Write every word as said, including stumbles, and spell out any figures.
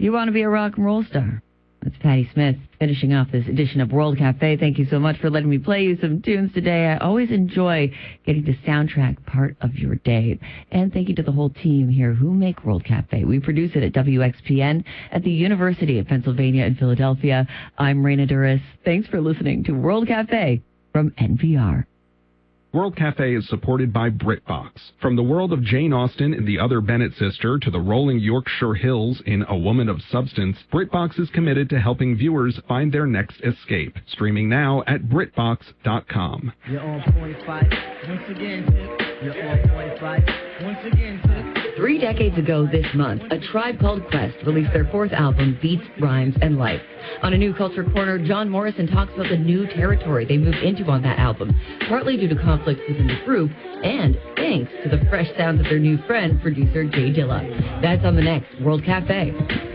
You want to be a rock and roll star. That's Patti Smith finishing off this edition of World Cafe. Thank you so much for letting me play you some tunes today. I always enjoy getting to soundtrack part of your day. And thank you to the whole team here who make World Cafe. We produce it at W X P N at the University of Pennsylvania in Philadelphia. I'm Raina Duras. Thanks for listening to World Cafe from N P R. World Cafe is supported by BritBox. From the world of Jane Austen in The Other Bennett Sister to the rolling Yorkshire Hills in A Woman of Substance, BritBox is committed to helping viewers find their next escape. Streaming now at BritBox dot com. You're on point five. Once again, Tip. You're on point five. Once again, Tip. Three decades ago this month, A Tribe Called Quest released their fourth album, Beats, Rhymes, and Life. On A New Culture Corner, John Morrison talks about the new territory they moved into on that album, partly due to conflicts within the group, and thanks to the fresh sounds of their new friend, producer Jay Dilla. That's on the next World Cafe.